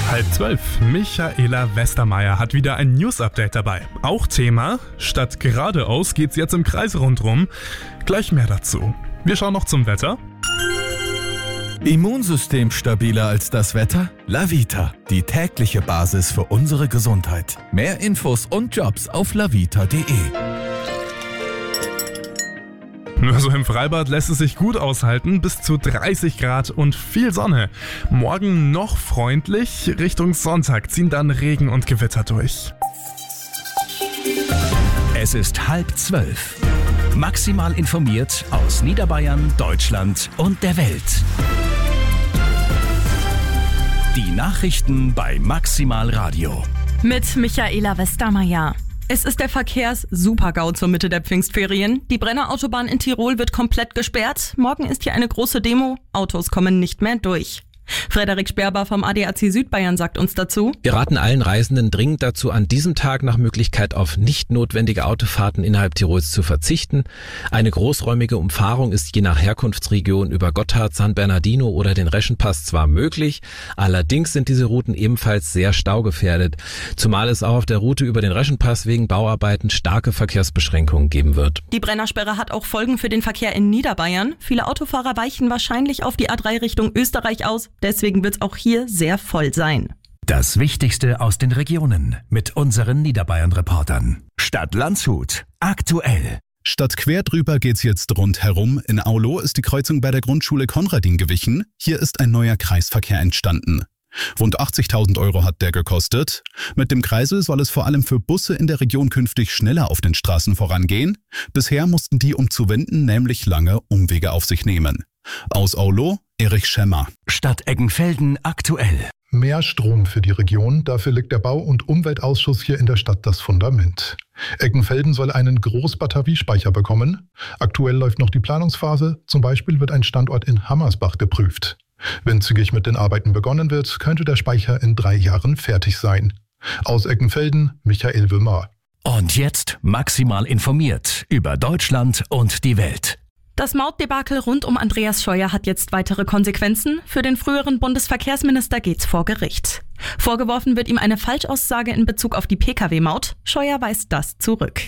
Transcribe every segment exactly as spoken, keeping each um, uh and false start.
Halb zwölf. Michaela Westermeier hat wieder ein News-Update dabei. Auch Thema, statt geradeaus geht's jetzt im Kreis rundrum. Gleich mehr dazu. Wir schauen noch zum Wetter. Immunsystem stabiler als das Wetter? Lavita, die tägliche Basis für unsere Gesundheit. Mehr Infos und Jobs auf lavita punkt de. Nur so im Freibad lässt es sich gut aushalten, bis zu dreißig Grad und viel Sonne. Morgen noch freundlich, Richtung Sonntag ziehen dann Regen und Gewitter durch. Es ist halb zwölf. Maximal informiert aus Niederbayern, Deutschland und der Welt. Die Nachrichten bei Maximal Radio. Mit Michaela Westermeier. Es ist der Verkehrs-Super-GAU zur Mitte der Pfingstferien. Die Brennerautobahn in Tirol wird komplett gesperrt. Morgen ist hier eine große Demo. Autos kommen nicht mehr durch. Frederik Sperber vom A D A C Südbayern sagt uns dazu: Wir raten allen Reisenden dringend dazu, an diesem Tag nach Möglichkeit auf nicht notwendige Autofahrten innerhalb Tirols zu verzichten. Eine großräumige Umfahrung ist je nach Herkunftsregion über Gotthard, San Bernardino oder den Reschenpass zwar möglich, allerdings sind diese Routen ebenfalls sehr staugefährdet, zumal es auch auf der Route über den Reschenpass wegen Bauarbeiten starke Verkehrsbeschränkungen geben wird. Die Brennersperre hat auch Folgen für den Verkehr in Niederbayern. Viele Autofahrer weichen wahrscheinlich auf die A drei Richtung Österreich aus. Deswegen wird es auch hier sehr voll sein. Das Wichtigste aus den Regionen mit unseren Niederbayern-Reportern. Stadt Landshut. Aktuell. Statt quer drüber geht's jetzt rundherum. In Aulo ist die Kreuzung bei der Grundschule Konradin gewichen. Hier ist ein neuer Kreisverkehr entstanden. Rund achtzigtausend Euro hat der gekostet. Mit dem Kreisel soll es vor allem für Busse in der Region künftig schneller auf den Straßen vorangehen. Bisher mussten die, um zu wenden, nämlich lange Umwege auf sich nehmen. Aus Aulo, Erich Schemmer. Stadt Eggenfelden aktuell. Mehr Strom für die Region, dafür legt der Bau- und Umweltausschuss hier in der Stadt das Fundament. Eggenfelden soll einen Großbatteriespeicher bekommen. Aktuell läuft noch die Planungsphase, zum Beispiel wird ein Standort in Hammersbach geprüft. Wenn zügig mit den Arbeiten begonnen wird, könnte der Speicher in drei Jahren fertig sein. Aus Eggenfelden, Michael Wimmer. Und jetzt maximal informiert über Deutschland und die Welt. Das Mautdebakel rund um Andreas Scheuer hat jetzt weitere Konsequenzen. Für den früheren Bundesverkehrsminister geht's vor Gericht. Vorgeworfen wird ihm eine Falschaussage in Bezug auf die Pkw-Maut. Scheuer weist das zurück.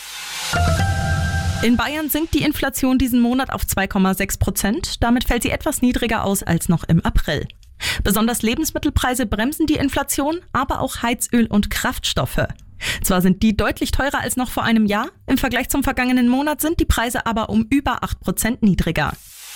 In Bayern sinkt die Inflation diesen Monat auf zwei Komma sechs Prozent. Damit fällt sie etwas niedriger aus als noch im April. Besonders Lebensmittelpreise bremsen die Inflation, aber auch Heizöl und Kraftstoffe. Zwar sind die deutlich teurer als noch vor einem Jahr, im Vergleich zum vergangenen Monat sind die Preise aber um über acht Prozent niedriger.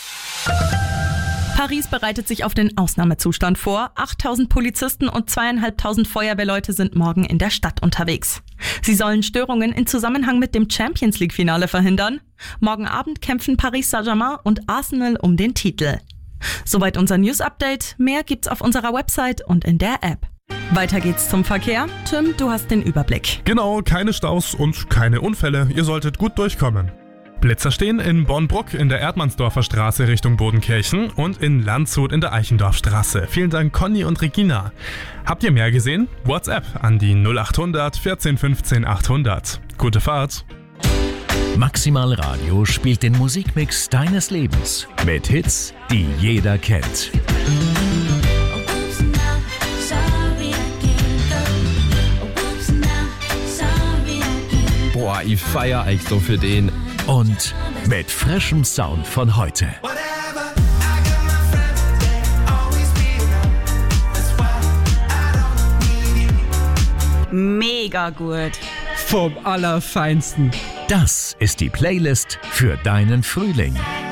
Paris bereitet sich auf den Ausnahmezustand vor. achttausend Polizisten und zweitausendfünfhundert Feuerwehrleute sind morgen in der Stadt unterwegs. Sie sollen Störungen in Zusammenhang mit dem Champions-League-Finale verhindern. Morgen Abend kämpfen Paris Saint-Germain und Arsenal um den Titel. Soweit unser News-Update. Mehr gibt's auf unserer Website und in der App. Weiter geht's zum Verkehr. Tim, du hast den Überblick. Genau, keine Staus und keine Unfälle. Ihr solltet gut durchkommen. Blitzer stehen in Bornbruck in der Erdmannsdorfer Straße Richtung Bodenkirchen und in Landshut in der Eichendorfstraße. Vielen Dank Conny und Regina. Habt ihr mehr gesehen? WhatsApp an die null achthundert vierzehn fünfzehn achthundert. Gute Fahrt. Maximal Radio spielt den Musikmix deines Lebens mit Hits, die jeder kennt. Boah, ich feier euch so für den. Und mit frischem Sound von heute. Mega gut. Vom Allerfeinsten. Das ist die Playlist für deinen Frühling.